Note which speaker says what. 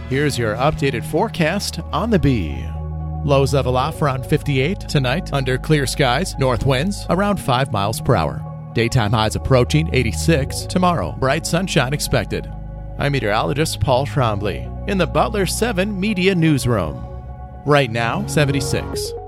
Speaker 1: Here's your updated forecast on the Bee. Lows level off around 58 tonight under clear skies, north winds around 5 miles per hour. Daytime highs approaching 86 tomorrow. Bright sunshine expected. I'm meteorologist Paul Trombley in the Butler 7 Media Newsroom. Right now, 76.